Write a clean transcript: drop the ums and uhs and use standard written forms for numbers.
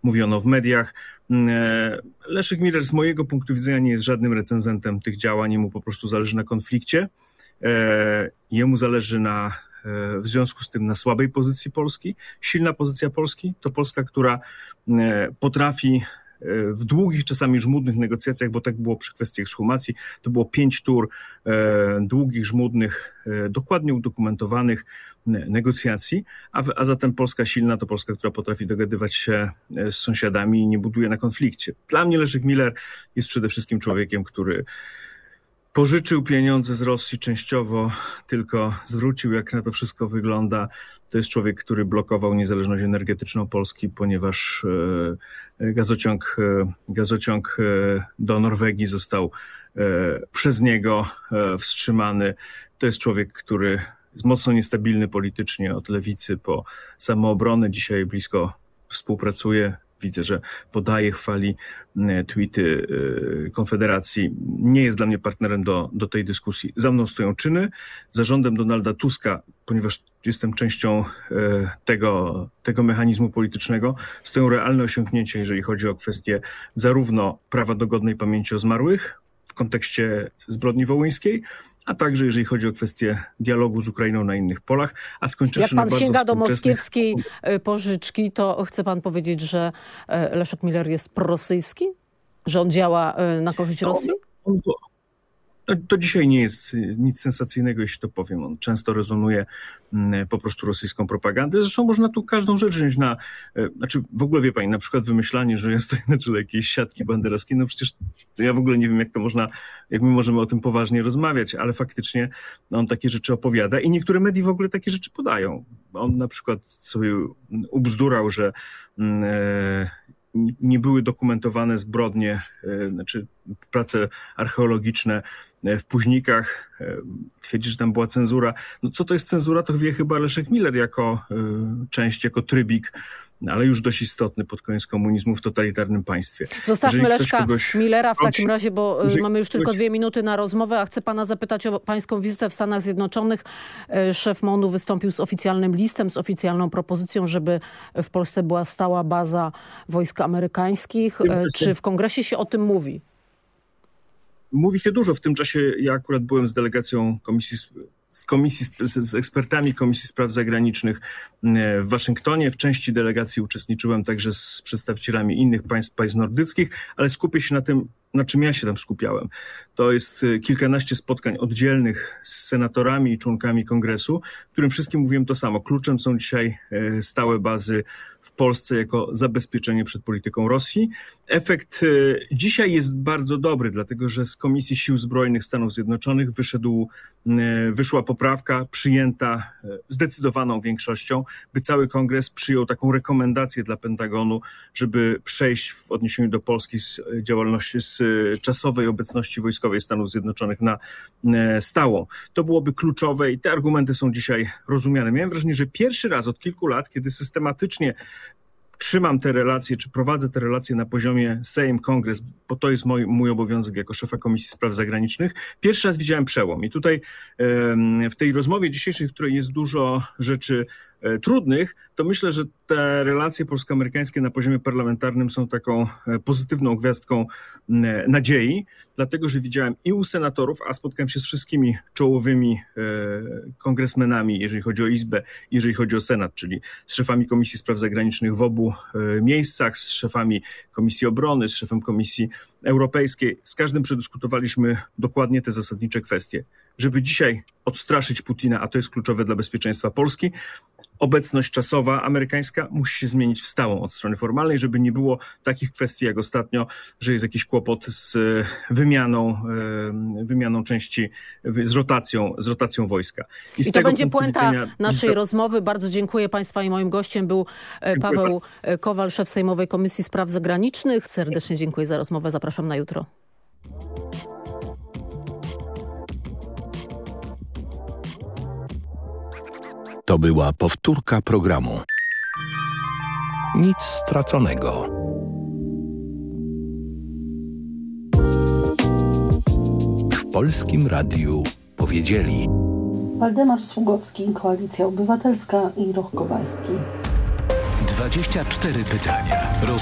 mówiono w mediach. Leszek Miller z mojego punktu widzenia nie jest żadnym recenzentem tych działań, jemu po prostu zależy na konflikcie. Jemu zależy w związku z tym na słabej pozycji Polski. Silna pozycja Polski to Polska, która potrafi w długich, czasami żmudnych negocjacjach, bo tak było przy kwestii ekshumacji, to było 5 tur długich, żmudnych, dokładnie udokumentowanych negocjacji, a zatem Polska silna to Polska, która potrafi dogadywać się z sąsiadami i nie buduje na konflikcie. Dla mnie Leszek Miller jest przede wszystkim człowiekiem, który pożyczył pieniądze z Rosji, częściowo tylko zwrócił, jak na to wszystko wygląda. To jest człowiek, który blokował niezależność energetyczną Polski, ponieważ gazociąg do Norwegii został przez niego wstrzymany. To jest człowiek, który jest mocno niestabilny politycznie od lewicy po samoobronę. Dzisiaj blisko współpracuje. Widzę, że podaje, chwali tweety Konfederacji. Nie jest dla mnie partnerem do tej dyskusji. Za mną stoją czyny. Za rządem Donalda Tuska, ponieważ jestem częścią tego mechanizmu politycznego, stoją realne osiągnięcia, jeżeli chodzi o kwestie zarówno prawa do godnej pamięci o zmarłych w kontekście zbrodni wołyńskiej, a także jeżeli chodzi o kwestię dialogu z Ukrainą na innych polach, a skończywszy na bardzo Jak pan sięga do moskiewskiej pożyczki, to chce pan powiedzieć, że Leszek Miller jest prorosyjski? Że on działa na korzyść Rosji? To dzisiaj nie jest nic sensacyjnego, jeśli to powiem. On często rezonuje po prostu rosyjską propagandę. Zresztą można tu każdą rzecz wziąć znaczy w ogóle wie pani, na przykład wymyślanie, że ja stoję na czele jakiejś siatki banderowskiej, no przecież ja w ogóle nie wiem, jak my możemy o tym poważnie rozmawiać, ale faktycznie on takie rzeczy opowiada i niektóre media w ogóle takie rzeczy podają. On na przykład sobie ubzdurał, że nie były dokumentowane zbrodnie, znaczy prace archeologiczne w Późnikach. Twierdzi, że tam była cenzura. No co to jest cenzura, to wie chyba Leszek Miller jako trybik, ale już dość istotny pod koniec komunizmu w totalitarnym państwie. Zostawmy Leszka Millera w takim razie, bo mamy już tylko 2 minuty na rozmowę, a chcę pana zapytać o pańską wizytę w Stanach Zjednoczonych. Szef MON-u wystąpił z oficjalnym listem, z oficjalną propozycją, żeby w Polsce była stała baza wojsk amerykańskich. Czy w Kongresie się o tym mówi? Mówi się dużo. W tym czasie ja akurat byłem z delegacją z ekspertami Komisji Spraw Zagranicznych w Waszyngtonie. W części delegacji uczestniczyłem także z przedstawicielami innych państw nordyckich, ale skupię się na tym, na czym ja się tam skupiałem. To jest kilkanaście spotkań oddzielnych z senatorami i członkami kongresu, którym wszystkim mówiłem to samo. Kluczem są dzisiaj stałe bazy w Polsce jako zabezpieczenie przed polityką Rosji. Efekt dzisiaj jest bardzo dobry, dlatego że z Komisji Sił Zbrojnych Stanów Zjednoczonych wyszła poprawka przyjęta zdecydowaną większością, by cały kongres przyjął taką rekomendację dla Pentagonu, żeby przejść w odniesieniu do Polski z działalności, z czasowej obecności wojskowej Stanów Zjednoczonych na stałą. To byłoby kluczowe i te argumenty są dzisiaj rozumiane. Miałem wrażenie, że pierwszy raz od kilku lat, kiedy systematycznie trzymam te relacje, czy prowadzę te relacje na poziomie Sejm, Kongres, bo to jest mój obowiązek jako szefa Komisji Spraw Zagranicznych. Pierwszy raz widziałem przełom i tutaj w tej rozmowie dzisiejszej, w której jest dużo rzeczy trudnych, to myślę, że te relacje polsko-amerykańskie na poziomie parlamentarnym są taką pozytywną gwiazdką nadziei, dlatego że widziałem i u senatorów, a spotkałem się z wszystkimi czołowymi kongresmenami, jeżeli chodzi o Izbę, jeżeli chodzi o Senat, czyli z szefami Komisji Spraw Zagranicznych w obu miejscach, z szefami Komisji Obrony, z szefem Komisji Europejskiej. Z każdym przedyskutowaliśmy dokładnie te zasadnicze kwestie. Żeby dzisiaj odstraszyć Putina, a to jest kluczowe dla bezpieczeństwa Polski, obecność czasowa amerykańska musi się zmienić w stałą od strony formalnej, żeby nie było takich kwestii jak ostatnio, że jest jakiś kłopot z wymianą części, z rotacją wojska. I to będzie puenta naszej rozmowy. Bardzo dziękuję Państwa i moim gościem był Paweł Kowal, szef Sejmowej Komisji Spraw Zagranicznych. Serdecznie dziękuję za rozmowę. Zapraszam na jutro. To była powtórka programu. Nic straconego. W Polskim Radiu powiedzieli Waldemar Sługocki, Koalicja Obywatelska i Roch Kowalski. 24 pytania.